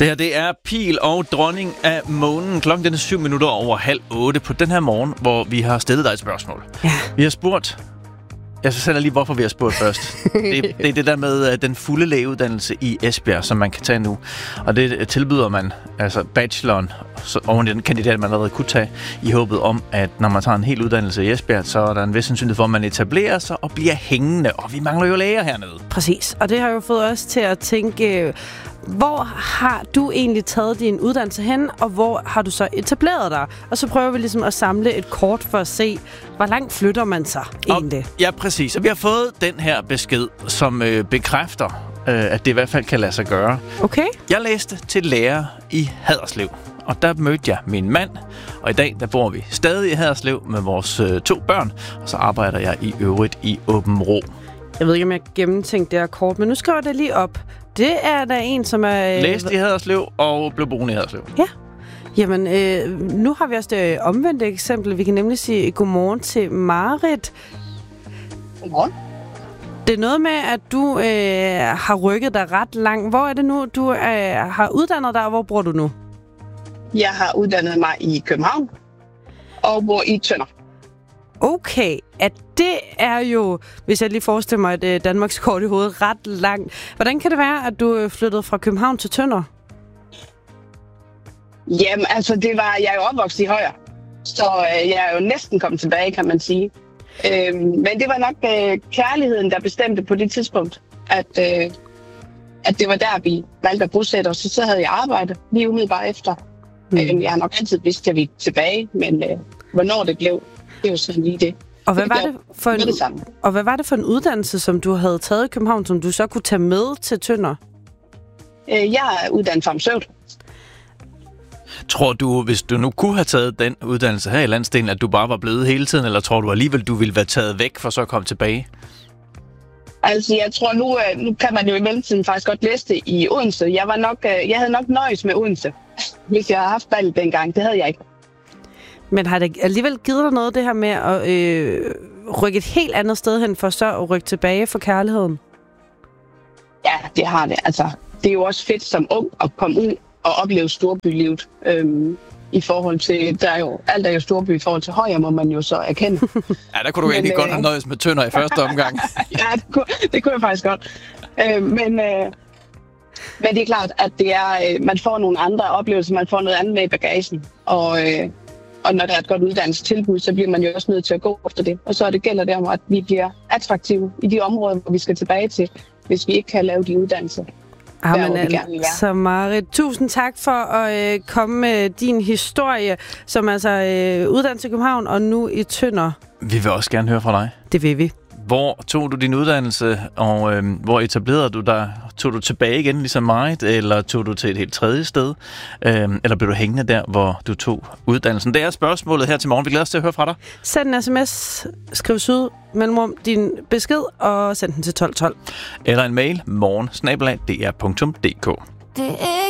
Det her, det er Pil og Dronning af Månen. Klokken den er 7:07 på den her morgen, hvor vi har stillet dig et spørgsmål. Ja. Vi har spurgt... Jeg fortæller lige, hvorfor vi har spurgt først. Det er det der med den fulde lægeuddannelse i Esbjerg, som man kan tage nu. Og det tilbyder man, altså bacheloren, oven i den kandidat, man allerede kunne tage, i håbet om, at når man tager en hel uddannelse i Esbjerg, så er der en vis sandsynlighed for, at man etablerer sig og bliver hængende. Og vi mangler jo læger hernede. Præcis, og det har jo fået os til at tænke... Hvor har du egentlig taget din uddannelse hen, og hvor har du så etableret dig? Og så prøver vi ligesom at samle et kort for at se, hvor langt flytter man sig egentlig? Ja, præcis. Og vi har fået den her besked, som bekræfter, at det i hvert fald kan lade sig gøre. Okay. Jeg læste til lærer i Haderslev, og der mødte jeg min mand. Og i dag, der bor vi stadig i Haderslev med vores 2 børn, og så arbejder jeg i øvrigt i Aabenraa. Jeg ved ikke, om jeg gennemtænkte det her kort, men nu skriver jeg det lige op. Det er der en, som er... Læste i Haderslev og blev boende i Haderslev. Ja. Jamen, nu har vi også det omvendte eksempel. Vi kan nemlig sige godmorgen til Marit. Godmorgen. Det er noget med, at du har rykket dig ret langt. Hvor er det nu, du har uddannet dig, og hvor bor du nu? Jeg har uddannet mig i København og bor i Tønder. Okay, at det er jo, hvis jeg lige forestiller mig et Danmarks kort i hovedet, ret langt. Hvordan kan det være, at du flyttede fra København til Tønder? Jamen, altså, jeg er jo opvokset i Højer, så jeg er jo næsten kommet tilbage, kan man sige. Men det var nok kærligheden, der bestemte på det tidspunkt, at det var der, vi valgte at bosætte os. Så havde jeg arbejde lige umiddelbart efter. Jeg har nok altid vidst, at jeg ville tilbage, men hvornår det blev, det er jo sådan lige det. Og hvad var det for en uddannelse, som du havde taget i København, som du så kunne tage med til Tønder? Jeg er uddannet farmaceut. Tror du, hvis du nu kunne have taget den uddannelse her i landsdelen, at du bare var blevet hele tiden, eller tror du alligevel, du ville være taget væk for så at komme tilbage? Altså, jeg tror nu kan man jo i mellemtiden faktisk godt læse det i Odense. Jeg havde nok nøjes med Odense, hvis jeg havde haft valget dengang. Det havde jeg ikke. Men har det alligevel givet dig noget, det her med at rykke et helt andet sted hen, for så at rykke tilbage for kærligheden? Ja, det har det. Altså, det er jo også fedt som ung at komme ud og opleve storbylivet. I forhold til, alt er jo storby i forhold til Højer, må man jo så erkende. Ja, der kunne du egentlig godt have nøjes med Tønder i første omgang. Ja, det kunne jeg faktisk godt. Men det er klart, at det er, man får nogle andre oplevelser, man får noget andet med i bagagen. Og når der er et godt uddannelsestilbud, så bliver man jo også nødt til at gå efter det. Og så gælder det om, at vi bliver attraktive i de områder, hvor vi skal tilbage til, hvis vi ikke kan lave de uddannelser. Så Marit, tusind tak for at komme med din historie, som altså uddannelse i København og nu i Tønder. Vi vil også gerne høre fra dig. Det vil vi. Hvor tog du din uddannelse, og hvor etablerede du dig? Tog du tilbage igen ligesom Marit, eller tog du til et helt tredje sted? Eller blev du hængende der, hvor du tog uddannelsen? Det er spørgsmålet her til morgen. Vi glæder os til at høre fra dig. Send en sms, skriv syd, mellemrum din besked, og send den til 1212. Eller en mail, morgen@dr.dk.